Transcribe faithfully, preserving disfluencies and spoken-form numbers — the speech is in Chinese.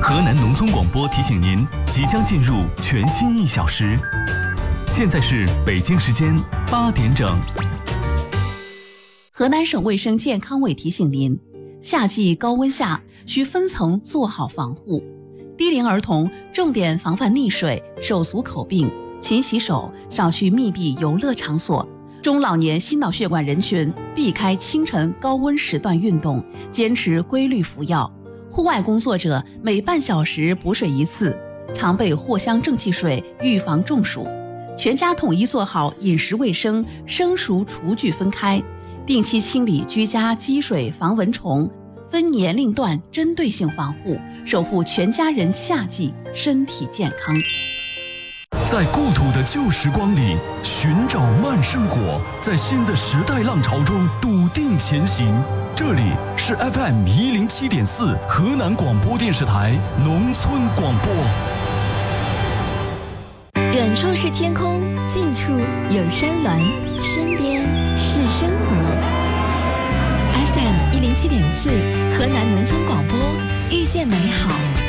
河南农村广播提醒您，即将进入全新一小时。现在是北京时间八点整。 河南省卫生健康委提醒您，夏季高温下需分层做好防护。低龄儿童重点防范溺水、手足口病，勤洗手，少去密闭游乐场所。中老年心脑血管人群避开清晨高温时段运动，坚持规律服药。户外工作者每半小时补水一次，常备藿香正气水，预防中暑。全家统一做好饮食卫生，生熟厨具分开，定期清理居家积水防蚊虫，分年龄段针对性防护，守护全家人夏季身体健康。 在故土的旧时光里寻找慢生活，在新的时代浪潮中笃定前行。这里是 F M 一零七点四河南广播电视台农村广播。 远处是天空，近处有山峦，身边是生活。F M 一零七点四河南农村广播，遇见美好。